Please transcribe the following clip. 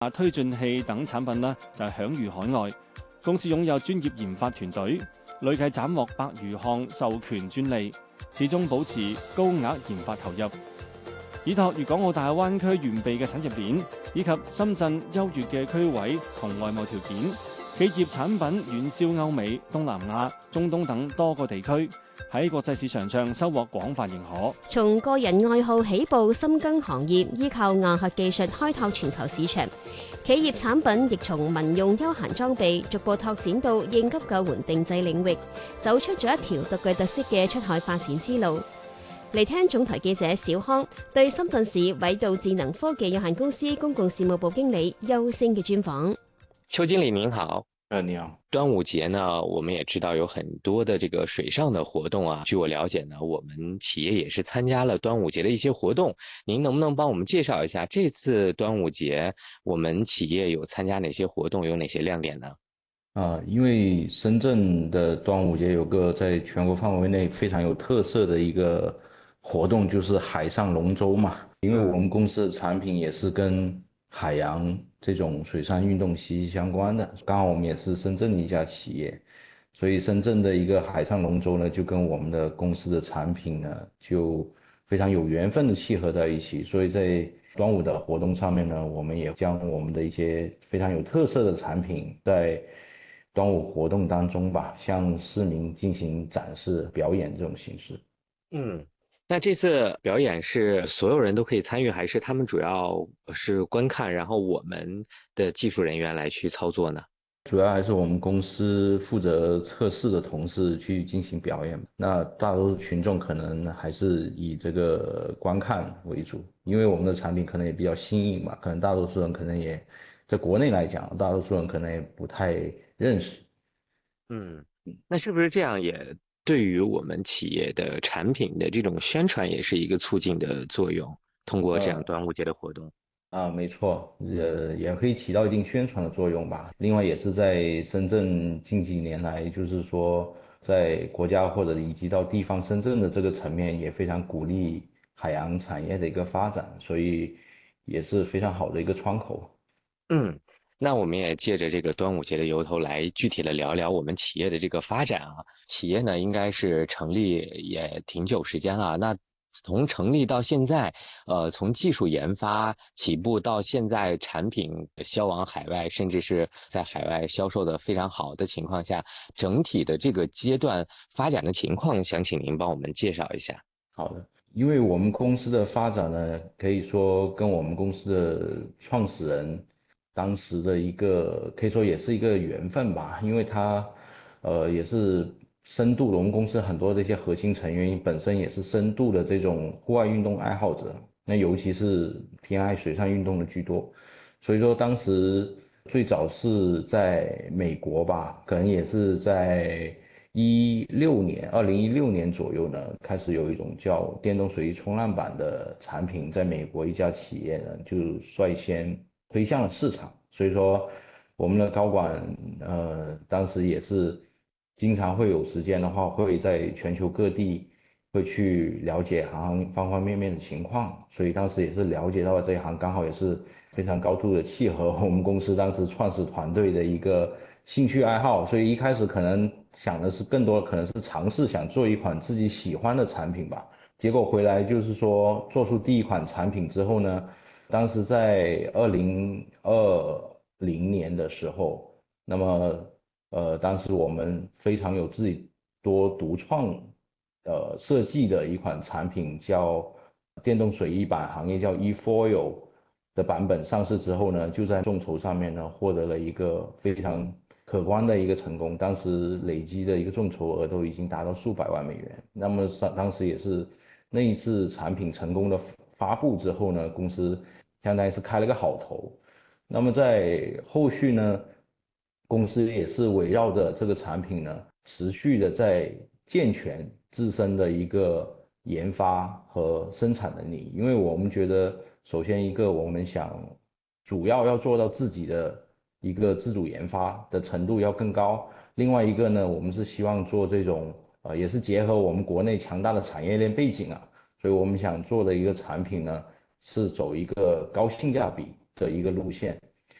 推進器等產品呢就係享譽海外。公司擁有專業研發團隊，累計斬獲100餘項授權專利，始終保持高額研發投入。依託粵港澳大灣區完備嘅產業鏈，以及深圳優越嘅區位同外貿條件，企業產品遠銷歐美、東南亞、中東等多個地區，喺國際市場上收穫廣泛認可。 從個人愛好起步，深耕行業，依靠硬核技術開拓全球市場。企業產品亦從民用休閒裝備逐步拓展到應急救援定製領域，走出咗一條獨具特色嘅出海發展之路。嚟聽總台記者小康對深圳市緯度智能科技有限公司公共事務部經理邱星嘅專訪。 邱經理您好。 你好。 端午節呢，我們也知道有很多的這個水上的活動啊。據我了解呢，我們企業也是參加了端午節的一些活動。您能不能幫我們介紹一下這次端午節我們企業有參加哪些活動，有哪些亮點呢？ 因為深圳的端午節有個在全國範圍內非常有特色的一個活動，就是海上龍舟嘛。因為我們公司的產品也是跟海洋這種水上運動息息相關的，剛好我們也是深圳的一家企業，所以深圳的一個海上龍舟呢，就跟我們的公司的產品呢，就非常有緣分的契合在一起。所以在端午的活動上面呢，我們也將我們的一些非常有特色的產品在端午活動當中吧，向市民進行展示表演這種形式。 那這次表演是所有人都可以參與，還是他們主要是觀看，然後我們的技術人員來去操作呢？ 主要還是我們公司負責測試的同事去進行表演。那大多數群眾可能還是以這個觀看為主，因為我們的產品可能也比較新穎嘛，可能大多數人可能也在國內來講，大多數人可能也不太認識。 那是不是這樣也對於我們企業的產品的這種宣傳也是一個促進的作用，通過這樣端午節的活動？ 沒錯，也可以起到一定宣傳的作用吧。另外也是在深圳近幾年來，就是說在國家或者以及到地方深圳的這個層面也非常鼓勵海洋產業的一個發展，所以也是非常好的一個窗口。 那我們也借着這個端午節的由頭來具體的聊聊我們企業的這個發展啊。企業呢應該是成立也挺久時間了，那從成立到現在，從技術研發起步到現在產品銷往海外，甚至是在海外銷售的非常好的情況下，整體的這個階段發展的情況，想請您幫我們介紹一下。 好的，因為我們公司的發展呢，可以說跟我們公司的創始人當時的一個可以說也是一個緣分吧，因為他也是深度，我們公司很多的一些核心成員本身也是深度的這種戶外運動愛好者，那尤其是偏愛水上運動的居多，所以說當時最早是在美國吧，可能也是在2016年左右呢，開始有一種叫電動水翼衝浪板的產品在美國一家企業呢就率先推向了市場，所以說我們的高管當時也是經常會有時間的話，會在全球各地會去了解行方方面面的情況，所以當時也是了解到了這一行剛好也是非常高度的契合我們公司當時創始團隊的一個興趣愛好，所以一開始可能想的是更多可能是嘗試想做一款自己喜歡的產品吧，結果回來就是說做出第一款產品之後呢，當時在2020年的時候，那麼當時我們非常有自己多獨創設計的一款產品叫電動水翼板，行業叫 eFoil 的版本上市之後呢，就在眾籌上面呢獲得了一個非常可觀的一個成功，當時累積的一個眾籌額都已經達到數百萬美元。那麼當時也是那一次產品成功的發布之後呢，公司相當於是開了個好頭。那麼在後續呢，公司也是圍繞着這個產品呢，持續的在健全自身的一個研發和生產能力。因為我們覺得，首先一個我們想主要做到自己的一個自主研發的程度要更高。另外一個呢，我們是希望做這種也是結合我們國內強大的產業鏈背景啊，所以我們想做的一個產品呢，是走一個高性價比的一個路線。